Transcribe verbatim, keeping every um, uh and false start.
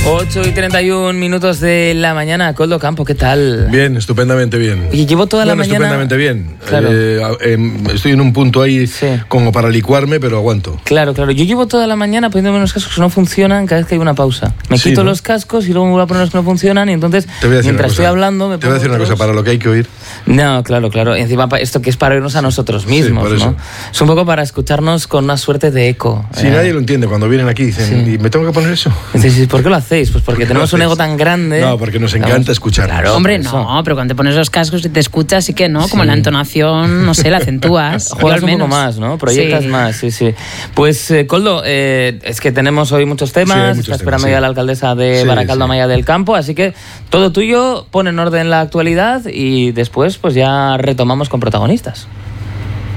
ocho y treinta y un minutos de la mañana. Coldo Campo, ¿qué tal? Bien, estupendamente bien. Y llevo toda bueno, la mañana... estupendamente bien. Claro. Eh, eh, estoy en un punto ahí sí. como para licuarme, pero aguanto. Claro, claro. Yo llevo toda la mañana poniéndome unos cascos que no funcionan cada vez que hay una pausa. Me sí, quito ¿no? los cascos y luego me vuelvo a poner los que no funcionan y entonces, mientras estoy hablando... Me Te voy a decir una otros... cosa, para lo que hay que oír... No, claro, claro. Encima esto que es para oírnos a nosotros mismos, sí, ¿no? Es un poco para escucharnos con una suerte de eco. Si eh. nadie lo entiende cuando vienen aquí, dicen, sí. ¿y me tengo que poner eso? Sí, ¿por qué lo hacéis? Pues porque tenemos un ego tan grande. No, porque nos encanta Vamos, escucharnos. Claro, hombre, no, pero cuando te pones los cascos y te escuchas, sí que no, como sí. la entonación, no sé, la acentúas. Juegas un poco más, ¿no? Proyectas sí. más, sí, sí. Pues, eh, Coldo, eh, es que tenemos hoy muchos temas, sí, muchos está esperando temas, ya sí. la alcaldesa de sí, Baracaldo, sí. Amaya del Campo, así que todo tuyo, pon en orden la actualidad y después pues ya retomamos con protagonistas.